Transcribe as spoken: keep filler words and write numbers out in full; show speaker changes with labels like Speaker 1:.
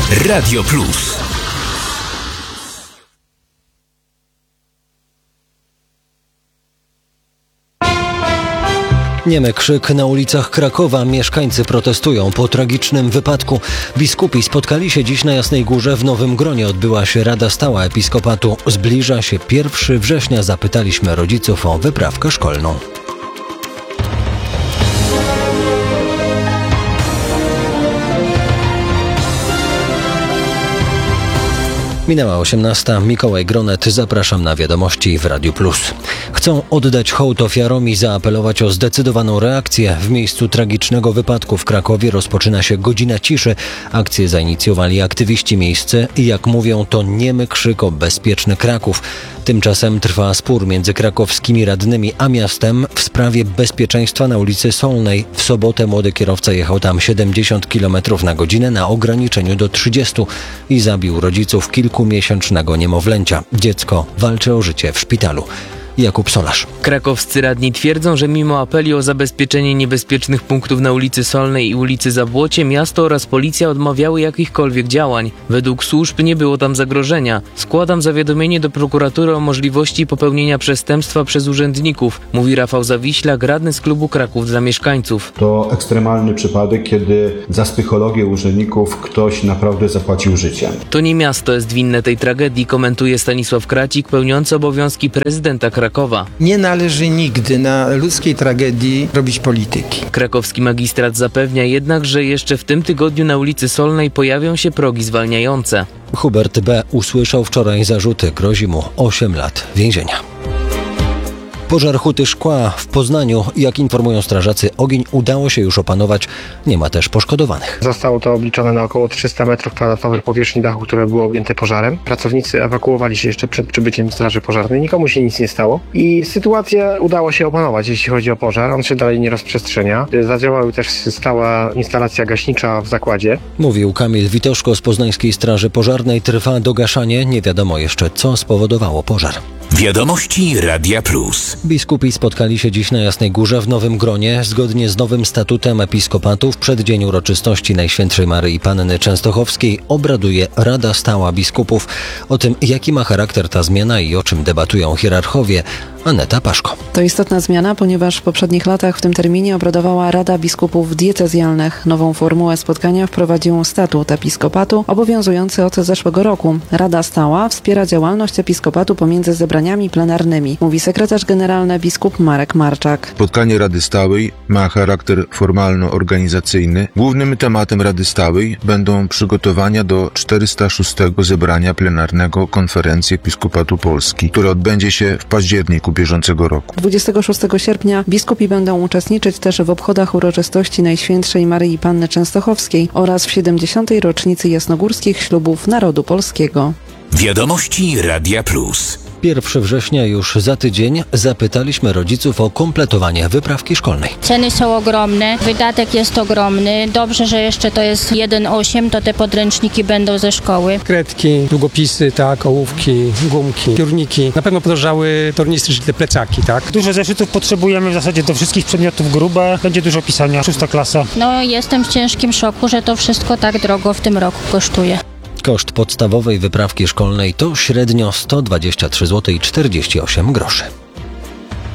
Speaker 1: Radio Plus.
Speaker 2: Niemy krzyk na ulicach Krakowa. Mieszkańcy protestują po tragicznym wypadku. Biskupi spotkali się dziś na Jasnej Górze. W Nowym Gronie odbyła się Rada Stała Episkopatu. Zbliża się pierwszego września. Zapytaliśmy rodziców o wyprawkę szkolną. Minęła osiemnasta. Mikołaj Gronet. Zapraszam na wiadomości w Radiu Plus. Chcą oddać hołd ofiarom i zaapelować o zdecydowaną reakcję. W miejscu tragicznego wypadku w Krakowie rozpoczyna się godzina ciszy. Akcję zainicjowali aktywiści miejscy i jak mówią, to niemy krzyk o bezpieczny Kraków. Tymczasem trwa spór między krakowskimi radnymi a miastem w sprawie bezpieczeństwa na ulicy Solnej. W sobotę młody kierowca jechał tam siedemdziesiąt kilometrów na godzinę na ograniczeniu do trzydziestu i zabił rodziców kilkumiesięcznego niemowlęcia. Dziecko walczy o życie w szpitalu. Jakub Solarz.
Speaker 3: Krakowscy radni twierdzą, że mimo apeli o zabezpieczenie niebezpiecznych punktów na ulicy Solnej i ulicy Zabłocie, miasto oraz policja odmawiały jakichkolwiek działań. Według służb nie było tam zagrożenia. Składam zawiadomienie do prokuratury o możliwości popełnienia przestępstwa przez urzędników, mówi Rafał Zawiślak, radny z klubu Kraków dla mieszkańców.
Speaker 4: To ekstremalny przypadek, kiedy za psychologię urzędników ktoś naprawdę zapłacił życiem.
Speaker 3: To nie miasto jest winne tej tragedii, komentuje Stanisław Kracik, pełniący obowiązki prezydenta Krakowa.
Speaker 5: Nie należy nigdy na ludzkiej tragedii robić polityki.
Speaker 3: Krakowski magistrat zapewnia jednak, że jeszcze w tym tygodniu na ulicy Solnej pojawią się progi zwalniające.
Speaker 2: Hubert B. usłyszał wczoraj zarzuty. Grozi mu osiem lat więzienia. Pożar huty szkła w Poznaniu. Jak informują strażacy, ogień udało się już opanować. Nie ma też poszkodowanych.
Speaker 6: Zostało to obliczone na około trzysta metrów kwadratowych powierzchni dachu, które było objęte pożarem. Pracownicy ewakuowali się jeszcze przed przybyciem straży pożarnej. Nikomu się nic nie stało i sytuację udało się opanować, jeśli chodzi o pożar. On się dalej nie rozprzestrzenia. Zadziałała też stała instalacja gaśnicza w zakładzie.
Speaker 2: Mówił Kamil Witoszko z Poznańskiej Straży Pożarnej. Trwa dogaszanie. Nie wiadomo jeszcze, co spowodowało pożar.
Speaker 1: Wiadomości Radia Plus.
Speaker 2: Biskupi spotkali się dziś na Jasnej Górze w Nowym Gronie. Zgodnie z nowym statutem episkopatu w przeddzień uroczystości Najświętszej Maryi Panny Częstochowskiej obraduje Rada Stała Biskupów. O tym, jaki ma charakter ta zmiana i o czym debatują hierarchowie, Aneta Paszko.
Speaker 7: To istotna zmiana, ponieważ w poprzednich latach w tym terminie obradowała Rada Biskupów Diecezjalnych. Nową formułę spotkania wprowadził statut episkopatu obowiązujący od zeszłego roku. Rada Stała wspiera działalność episkopatu pomiędzy zebraniami plenarnymi, mówi sekretarz generalny biskup Marek Marczak.
Speaker 8: Spotkanie Rady Stałej ma charakter formalno-organizacyjny. Głównym tematem Rady Stałej będą przygotowania do czterystego szóstego zebrania plenarnego Konferencji Episkopatu Polski, które odbędzie się w październiku bieżącego roku.
Speaker 7: dwudziestego szóstego sierpnia biskupi będą uczestniczyć też w obchodach uroczystości Najświętszej Maryi Panny Częstochowskiej oraz w siedemdziesiątej rocznicy jasnogórskich ślubów narodu polskiego.
Speaker 1: Wiadomości Radia Plus.
Speaker 2: pierwszego września już za tydzień. Zapytaliśmy rodziców o kompletowanie wyprawki szkolnej.
Speaker 9: Ceny są ogromne, wydatek jest ogromny. Dobrze, że jeszcze to jest jeden przecinek osiem, to te podręczniki będą ze szkoły.
Speaker 5: Kredki, długopisy, tak, ołówki, gumki, piórniki. Na pewno podrożały tornistry, czyli te plecaki, tak.
Speaker 10: Dużo zeszytów potrzebujemy w zasadzie do wszystkich przedmiotów grube. Będzie dużo pisania, szósta klasa.
Speaker 9: No jestem w ciężkim szoku, że to wszystko tak drogo w tym roku kosztuje.
Speaker 2: Koszt podstawowej wyprawki szkolnej to średnio sto dwadzieścia trzy złote i czterdzieści osiem groszy.